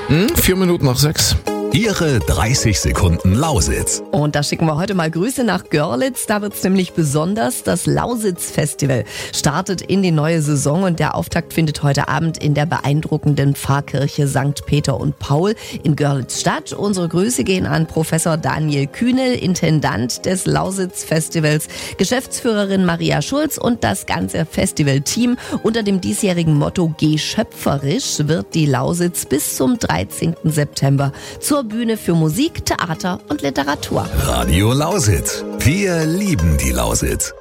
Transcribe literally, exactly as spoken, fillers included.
Hm, vier Minuten nach sechs. Ihre dreißig Sekunden Lausitz. Und da schicken wir heute mal Grüße nach Görlitz. Da wird's nämlich besonders. Das Lausitz-Festival startet in die neue Saison und der Auftakt findet heute Abend in der beeindruckenden Pfarrkirche Sankt Peter und Paul in Görlitz statt. Unsere Grüße gehen an Professor Daniel Kühnel, Intendant des Lausitz-Festivals, Geschäftsführerin Maria Schulz und das ganze Festivalteam. Unter dem diesjährigen Motto Geh schöpferisch wird die Lausitz bis zum dreizehnten September zur Bühne für Musik, Theater und Literatur. Radio Lausitz. Wir lieben die Lausitz.